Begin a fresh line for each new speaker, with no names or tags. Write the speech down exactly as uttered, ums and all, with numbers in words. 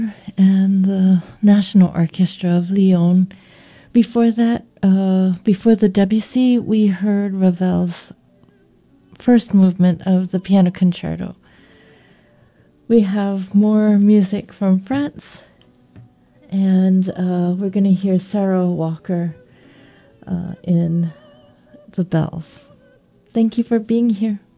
and the National Orchestra of Lyon. Before that, uh, before the Debussy, we heard Ravel's first movement of the Piano Concerto. We have more music from France, and uh, we're going to hear Sarah Walker uh, in the bells. Thank you for being here.